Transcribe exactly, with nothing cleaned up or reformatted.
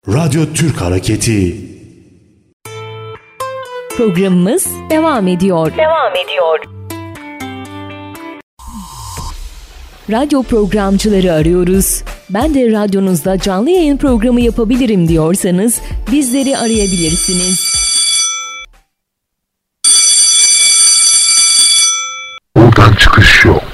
Radyo Türk Hareketi. Programımız devam ediyor. Devam ediyor. Radyo programcıları arıyoruz. Ben de radyonuzda canlı yayın programı yapabilirim diyorsanız bizleri arayabilirsiniz. Buradan çıkış yok.